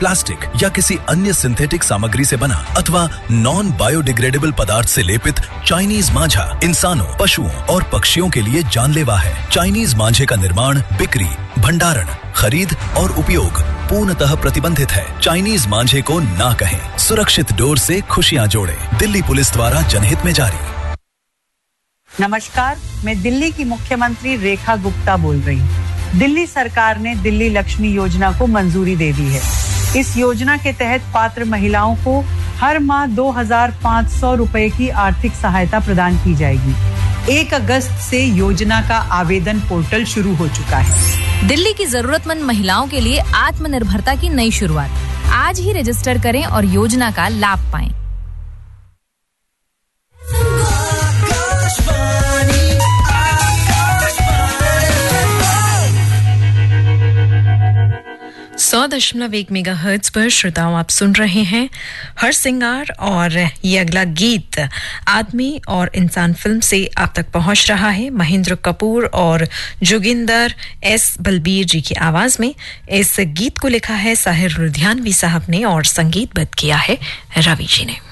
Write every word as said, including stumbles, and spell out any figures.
Plastic या किसी अन्य सिंथेटिक सामग्री से बना अथवा नॉन बायोडिग्रेडेबल पदार्थ से लेपित चाइनीज मांझा इंसानों, पशुओं और पक्षियों के लिए जानलेवा है। चाइनीज मांझे का निर्माण, बिक्री, भंडारण, खरीद और उपयोग पूर्णतः प्रतिबंधित है। चाइनीज मांझे को ना कहें। सुरक्षित डोर से खुशियां जोड़ें। दिल्ली पुलिस द्वारा जनहित में जारी। नमस्कार, मैं दिल्ली की मुख्यमंत्री रेखा गुप्ता बोल रही हूँ। दिल्ली सरकार ने दिल्ली लक्ष्मी योजना को मंजूरी दे दी है। इस योजना के तहत पात्र महिलाओं को हर माह दो हज़ार पाँच सौ रुपए की आर्थिक सहायता प्रदान की जाएगी। एक अगस्त से योजना का आवेदन पोर्टल शुरू हो चुका है। दिल्ली की जरूरतमंद महिलाओं के लिए आत्मनिर्भरता की नई शुरुआत। आज ही रजिस्टर करें और योजना का लाभ पाएं। सौ दशमलव एक मेगा हर्ट्ज पर श्रोताओं आप सुन रहे हैं हर सिंगार, और ये अगला गीत आदमी और इंसान फिल्म से आप तक पहुंच रहा है महेंद्र कपूर और जोगिंदर एस बलबीर जी की आवाज में। इस गीत को लिखा है साहिर लुधियानवी साहब ने और संगीतबद्ध किया है रवि जी ने।